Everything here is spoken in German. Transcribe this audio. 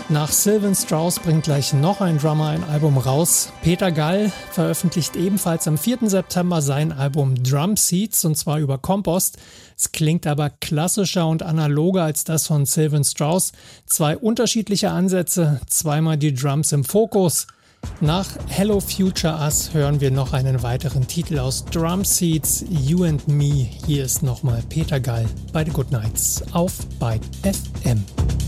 Nach Sylvan Strauss bringt gleich noch ein Drummer ein Album raus. Peter Gall veröffentlicht ebenfalls am 4. September sein Album Drum Seeds, und zwar über Compost. Es klingt aber klassischer und analoger als das von Sylvan Strauss. Zwei unterschiedliche Ansätze, zweimal die Drums im Fokus. Nach Hello Future Us hören wir noch einen weiteren Titel aus Drum Seeds, You and Me. Hier ist nochmal Peter Gall bei The Good Nights auf Byte FM.